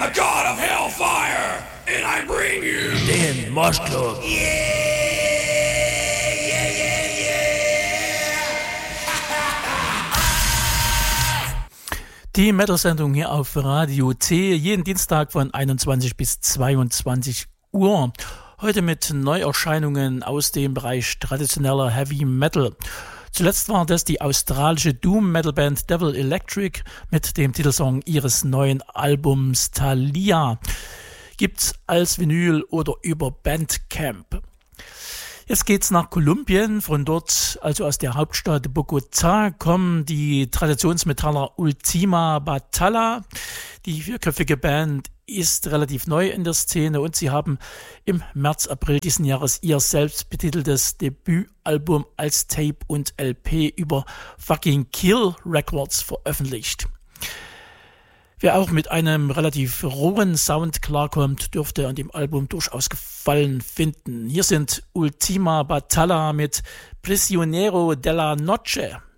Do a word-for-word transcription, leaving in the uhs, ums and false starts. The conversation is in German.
the god of hellfire, and I bring you den Mosh Club. Yeah! Die Metal-Sendung hier auf Radio T, jeden Dienstag von einundzwanzig bis zweiundzwanzig Uhr. Heute mit Neuerscheinungen aus dem Bereich traditioneller Heavy Metal. Zuletzt war das die australische Doom-Metal-Band Devil Electric mit dem Titelsong ihres neuen Albums Thalia. Gibt's als Vinyl oder über Bandcamp. Jetzt geht's nach Kolumbien. Von dort, also aus der Hauptstadt Bogotá, kommen die Traditionsmetaller Ultima Batalla. Die vierköpfige Band ist relativ neu in der Szene und sie haben im März, April diesen Jahres ihr selbst betiteltes Debütalbum als Tape und L P über Fucking Kill Records veröffentlicht. Wer auch mit einem relativ rohen Sound klarkommt, dürfte an dem Album durchaus Gefallen finden. Hier sind Ultima Batalla mit Prisionero de la Noche.